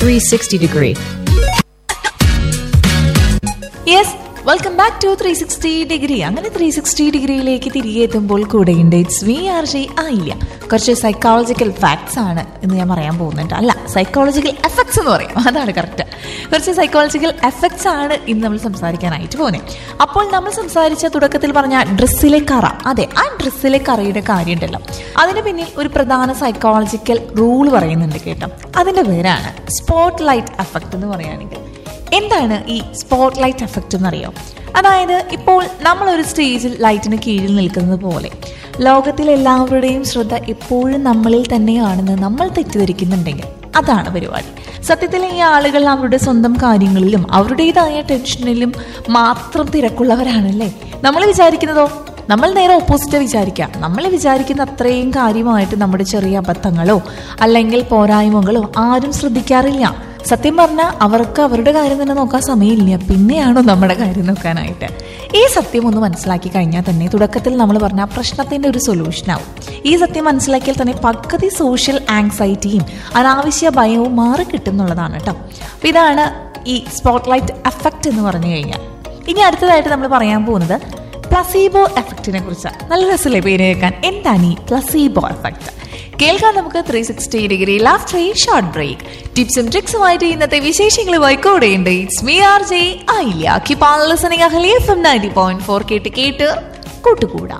360 degree. Yes, welcome back to 360 degree. അങ്ങനെ 360 ഡിഗ്രിയിലേക്ക് തിരികെ എത്തുമ്പോൾ കൂടെയുണ്ട് ഇറ്റ്സ് മീ RJ ആയില്ല. കുറച്ച് സൈക്കോളജിക്കൽ ഫാക്ട്സ് ആണ് ഇന്ന് ഞാൻ പറയാൻ പോകുന്നുണ്ട്. അല്ല, സൈക്കോളജിക്കൽ എഫക്ട്സ് എന്ന് പറയും, അതാണ് കറക്റ്റ്. കുറച്ച് സൈക്കോളജിക്കൽ എഫക്ട്സ് ആണ് ഇന്ന് നമ്മൾ സംസാരിക്കാനായിട്ട് പോകുന്നത്. അപ്പോൾ നമ്മൾ സംസാരിച്ച തുടക്കത്തിൽ പറഞ്ഞ ഡ്രസ്സിലെ കറ, അതെ, ആ ഡ്രസ്സിലെ കറയുടെ കാര്യം ഉണ്ടല്ലോ, അതിന് പിന്നിൽ ഒരു പ്രധാന സൈക്കോളജിക്കൽ റൂൾ പറയുന്നുണ്ട് കേട്ടോ. അതിന്റെ പേരാണ് സ്പോട്ട് ലൈറ്റ് എഫക്ട് എന്ന് പറയുകയാണെങ്കിൽ. എന്താണ് ഈ സ്പോട്ട് ലൈറ്റ് എഫക്റ്റ് എന്നറിയോ? അതായത് ഇപ്പോൾ നമ്മളൊരു സ്റ്റേജിൽ ലൈറ്റിന് കീഴിൽ നിൽക്കുന്നത് പോലെ ലോകത്തിലെ എല്ലാവരുടെയും ശ്രദ്ധ എപ്പോഴും നമ്മളിൽ തന്നെയാണെന്ന് നമ്മൾ തെറ്റിദ്ധരിക്കുന്നുണ്ടെങ്കിൽ അതാണ് പരിപാടി. സത്യത്തിൽ ഈ ആളുകൾ അവരുടെ സ്വന്തം കാര്യങ്ങളിലും അവരുടേതായ ടെൻഷനിലും മാത്രം തിരക്കുള്ളവരാണല്ലേ. നമ്മൾ വിചാരിക്കുന്നതോ നമ്മൾ നേരെ ഓപ്പോസിറ്റ് വിചാരിക്കുക. നമ്മൾ വിചാരിക്കുന്ന അത്രയും കാര്യമായിട്ട് നമ്മുടെ ചെറിയ അബദ്ധങ്ങളോ അല്ലെങ്കിൽ പോരായ്മകളോ ആരും ശ്രദ്ധിക്കാറില്ല. സത്യം പറഞ്ഞാൽ അവർക്ക് അവരുടെ കാര്യം തന്നെ നോക്കാൻ സമയമില്ല, പിന്നെയാണോ നമ്മുടെ കാര്യം നോക്കാനായിട്ട്. ഈ സത്യം ഒന്ന് മനസ്സിലാക്കി കഴിഞ്ഞാൽ തന്നെ തുടക്കത്തിൽ നമ്മൾ പറഞ്ഞ പ്രശ്നത്തിന്റെ ഒരു സൊല്യൂഷൻ ആവും. ഈ സത്യം മനസ്സിലാക്കിയാൽ തന്നെ പകുതി സോഷ്യൽ ആങ്സൈറ്റിയും അനാവശ്യ ഭയവും മാറി കിട്ടുന്നുള്ളതാണ് കേട്ടോ. അപ്പൊ ഇതാണ് ഈ സ്പോട്ട് ലൈറ്റ് എഫക്റ്റ് എന്ന് പറഞ്ഞു കഴിഞ്ഞാൽ. ഇനി അടുത്തതായിട്ട് നമ്മൾ പറയാൻ പോകുന്നത് പ്ലസീബോ എഫക്റ്റിനെ കുറിച്ചാണ്. നല്ല രസമല്ലേ പേര് കേൾക്കാൻ? എന്താണ് ഈ പ്ലസീബോ എഫക്റ്റ്? കേൾക്കാൻ നമുക്ക് 360 ഡിഗ്രി ലാഫ്റ്റർ ഷോർട്ട് ബ്രേക്ക്. ടിപ്സും ട്രിക്സുമായിട്ട് ഇന്നത്തെ വിശേഷങ്ങളുമായി കൂടെയുണ്ട് ഇറ്റ്സ് മീ RJ ആയില്ല. കീപ് ഓൺ ലിസണിംഗ് അഹലി FM 90.4 കേട്ട് കൂട്ടുകൂടാം.